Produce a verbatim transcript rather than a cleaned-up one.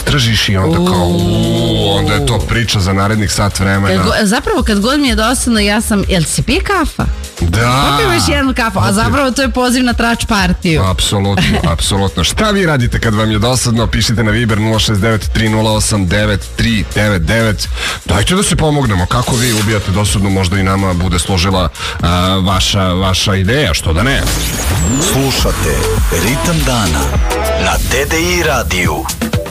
istražiš i onda kao uuu, onda je to priča za narednih sat vremena. Kad go, zapravo kad god mi je dosadno, ja sam, jel ti se pije kafa? Da. Popijem još jednu kafu, a zapravo to je poziv na trač partiju. Apsolutno, apsolutno. Šta vi radite kad vam je dosadno? Pišite na Viber nula šest devet tri nula osam devet tri devet devet. Dajte da se pomognemo. Kako vi ubijate dosadno, možda i nama bude služila a, vaša, vaša ideja, što da ne? Slušate Ritam dana na T D I radiju.